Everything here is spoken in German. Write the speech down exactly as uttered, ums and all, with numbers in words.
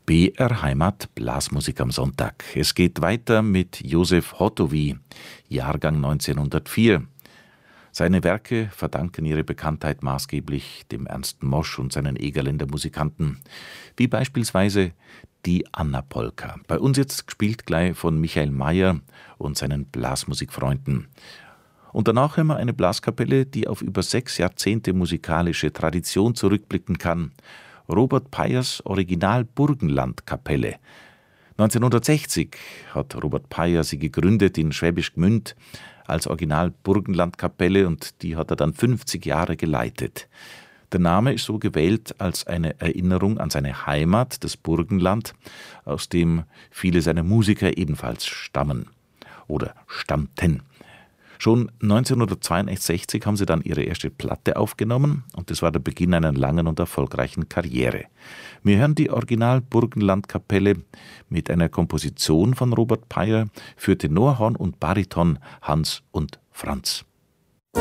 B R Heimat Blasmusik am Sonntag. Es geht weiter mit Josef Hotowy, Jahrgang neunzehnhundertvier. Seine Werke verdanken ihre Bekanntheit maßgeblich dem Ernst Mosch und seinen Egerländer Musikanten, wie beispielsweise die Anna-Polka. Bei uns jetzt gespielt gleich von Michael Mayer und seinen Blasmusikfreunden. Und danach hören wir eine Blaskapelle, die auf über sechs Jahrzehnte musikalische Tradition zurückblicken kann. Robert Peyers Original-Burgenland-Kapelle. neunzehnhundertsechzig hat Robert Peyer sie gegründet in Schwäbisch Gmünd als Original-Burgenland-Kapelle und die hat er dann fünfzig Jahre geleitet. Der Name ist so gewählt als eine Erinnerung an seine Heimat, das Burgenland, aus dem viele seiner Musiker ebenfalls stammen oder stammten. Schon neunzehnhundertzweiundsechzig haben sie dann ihre erste Platte aufgenommen und das war der Beginn einer langen und erfolgreichen Karriere. Wir hören die Original-Burgenland-Kapelle mit einer Komposition von Robert Peyer für Tenorhorn und Bariton Hans und Franz.